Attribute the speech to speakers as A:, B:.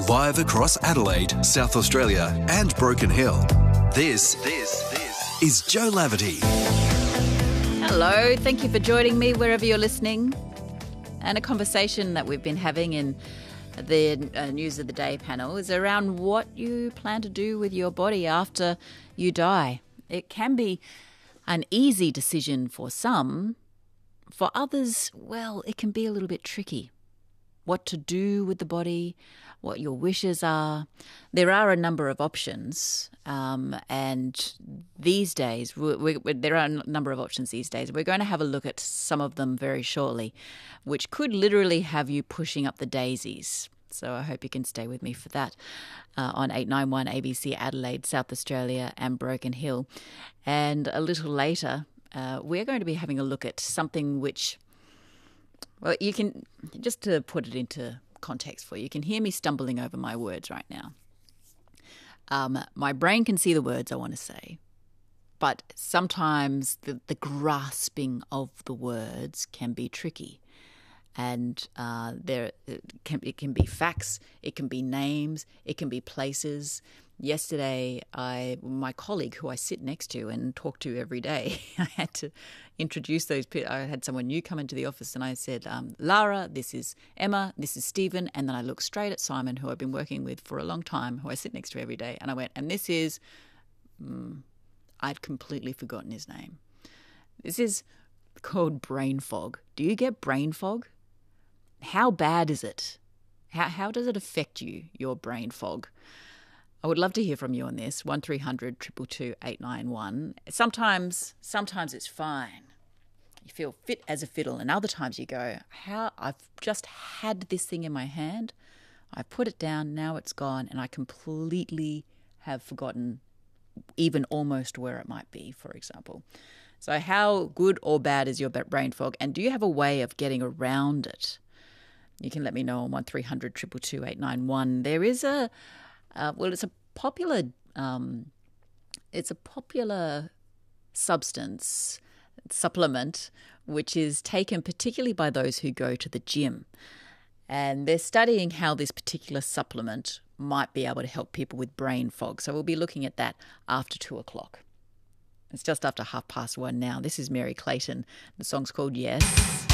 A: Live across Adelaide, South Australia and Broken Hill. This is Joe Laverty.
B: Hello, thank you for joining me wherever you're listening. And a conversation that we've been having in the News of the Day panel is around what you plan to do with your body after you die. It can be an easy decision for some. For others, well, it can be a little bit tricky. What to do with the body, what your wishes are. There are a number of options, and these days, there are a number of options these days. We're going to have a look at some of them very shortly, which could literally have you pushing up the daisies. So I hope you can stay with me for that on 891 ABC Adelaide, South Australia and Broken Hill. And a little later, we're going to be having a look at something which, well, you can, just to put it into context for you, you can hear me stumbling over my words right now. My brain can see the words I want to say, but sometimes the grasping of the words can be tricky. And it can be facts, it can be names, it can be places. Yesterday, my colleague who I sit next to and talk to every day, I had to introduce those people. I had someone new come into the office and I said, Lara, this is Emma, this is Stephen. And then I looked straight at Simon, who I've been working with for a long time, who I sit next to every day. And I went, and this is, I'd completely forgotten his name. This is called brain fog. Do you get brain fog? How bad is it? How does it affect you, your brain fog? I would love to hear from you on this, 1300 222 891. Sometimes it's fine. You feel fit as a fiddle, and other times you go, I've just had this thing in my hand, I put it down, now it's gone, and I completely have forgotten even almost where it might be, for example. So how good or bad is your brain fog, and do you have a way of getting around it? You can let me know on 1300 222 891. There is it's a popular supplement, which is taken particularly by those who go to the gym. And they're studying how this particular supplement might be able to help people with brain fog. So we'll be looking at that after 2 o'clock. It's just after 1:30 now. This is Mary Clayton. The song's called Yes.